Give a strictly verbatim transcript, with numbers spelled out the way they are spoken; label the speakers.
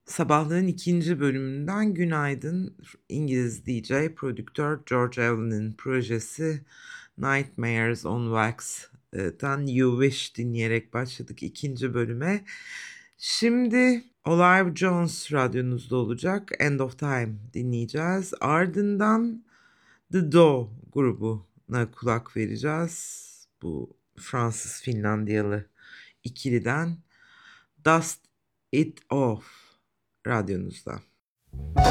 Speaker 1: Sabahlığın ikinci bölümünden günaydın. İngiliz D J, prodüktör George Evelyn'in projesi Nightmares on Wax'tan You Wish dinleyerek başladık ikinci bölüme. Şimdi Olive Jones radyonuzda olacak. End of Time dinleyeceğiz. Ardından The Do grubuna kulak vereceğiz. Bu Fransız Finlandiyalı ikiliden Dust It Off radyonuzda.